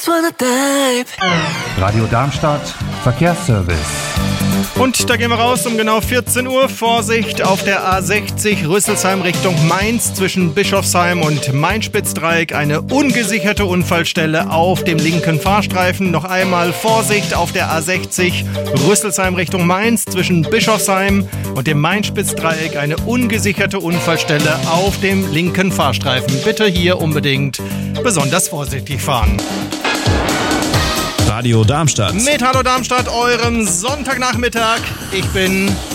Radio Darmstadt Verkehrsservice. Und da gehen wir raus um genau 14 Uhr. Vorsicht auf der A60 Rüsselsheim Richtung Mainz zwischen Bischofsheim und Main-Spitz-Dreieck. Eine ungesicherte Unfallstelle auf dem linken Fahrstreifen. Noch einmal Vorsicht auf der A60 Rüsselsheim Richtung Mainz zwischen Bischofsheim und dem Main-Spitz-Dreieck. Eine ungesicherte Unfallstelle auf dem linken Fahrstreifen. Bitte hier unbedingt besonders vorsichtig fahren. Radio Darmstadt. Mit Hallo Darmstadt, eurem Sonntagnachmittag. Ich bin